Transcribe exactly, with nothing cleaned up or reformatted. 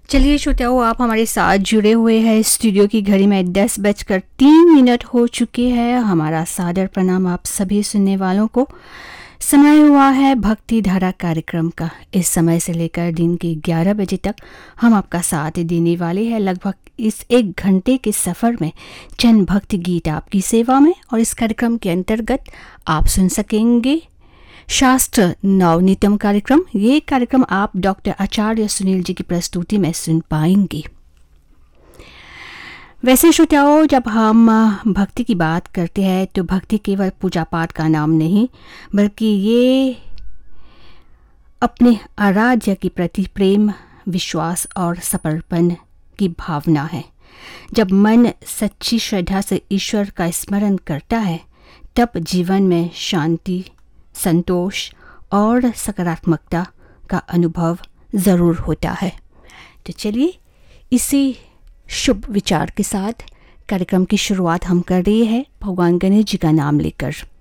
चलिए श्रोताओं, आप हमारे साथ जुड़े हुए हैं। स्टूडियो की घड़ी में दस बजकर तीन मिनट हो चुके हैं। हमारा सादर प्रणाम आप सभी सुनने वालों को। समय हुआ है भक्ति धारा कार्यक्रम का। इस समय से लेकर दिन के ग्यारह बजे तक हम आपका साथ देने वाले हैं। लगभग इस एक घंटे के सफ़र में चंद भक्ति गीत आपकी सेवा में, और इस कार्यक्रम के अंतर्गत आप सुन सकेंगे शास्त्र नवनीतम कार्यक्रम। ये कार्यक्रम आप डॉक्टर आचार्य सुनील जी की प्रस्तुति में सुन पाएंगे। वैसे श्रोताओं, जब हम भक्ति की बात करते हैं तो भक्ति केवल पूजा पाठ का नाम नहीं, बल्कि ये अपने आराध्य के प्रति प्रेम, विश्वास और समर्पण की भावना है। जब मन सच्ची श्रद्धा से ईश्वर का स्मरण करता है, तब जीवन में शांति, संतोष और सकारात्मकता का अनुभव ज़रूर होता है। तो चलिए, इसी शुभ विचार के साथ कार्यक्रम की शुरुआत हम कर रहे हैं भगवान गणेश जी का नाम लेकर।